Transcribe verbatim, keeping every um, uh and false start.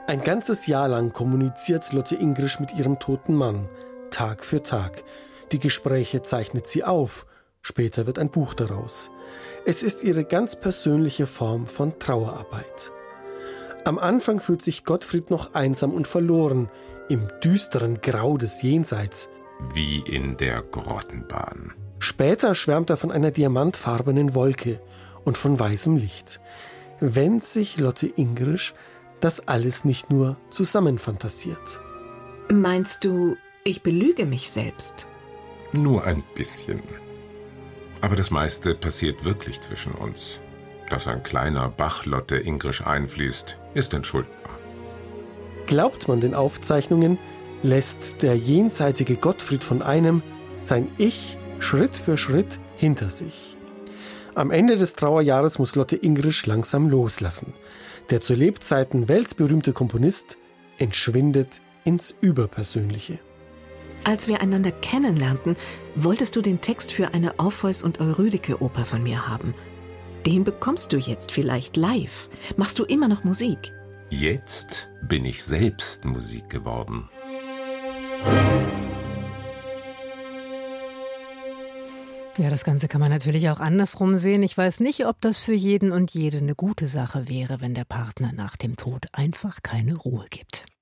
Ein ganzes Jahr lang kommuniziert Lotte Ingrisch mit ihrem toten Mann, Tag für Tag. Die Gespräche zeichnet sie auf, später wird ein Buch daraus. Es ist ihre ganz persönliche Form von Trauerarbeit. Am Anfang fühlt sich Gottfried noch einsam und verloren, im düsteren Grau des Jenseits. Wie in der Grottenbahn. Später schwärmt er von einer diamantfarbenen Wolke und von weißem Licht. Wenn sich Lotte Ingrisch das alles nicht nur zusammenfantasiert. Meinst du, ich belüge mich selbst? Nur ein bisschen. Aber das meiste passiert wirklich zwischen uns. Dass ein kleiner Bach Lotte Ingrisch einfließt, ist entschuldbar. Glaubt man den Aufzeichnungen, lässt der jenseitige Gottfried von einem sein Ich Schritt für Schritt hinter sich. Am Ende des Trauerjahres muss Lotte Ingrisch langsam loslassen. Der zu Lebzeiten weltberühmte Komponist entschwindet ins Überpersönliche. Als wir einander kennenlernten, wolltest du den Text für eine Orpheus- und Eurydike-Oper von mir haben. Den bekommst du jetzt vielleicht live. Machst du immer noch Musik? Jetzt bin ich selbst Musik geworden. Ja, das Ganze kann man natürlich auch andersrum sehen. Ich weiß nicht, ob das für jeden und jede eine gute Sache wäre, wenn der Partner nach dem Tod einfach keine Ruhe gibt.